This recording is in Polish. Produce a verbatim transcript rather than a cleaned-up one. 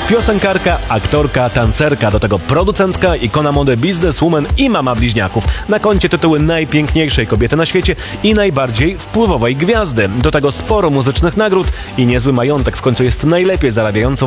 Piosenkarka, aktorka, tancerka, do tego producentka, ikona mody, bizneswoman i mama bliźniaków. Na koncie tytuły najpiękniejszej kobiety na świecie i najbardziej wpływowej gwiazdy. Do tego sporo muzycznych nagród i niezły majątek. W końcu jest najlepiej zarabiającą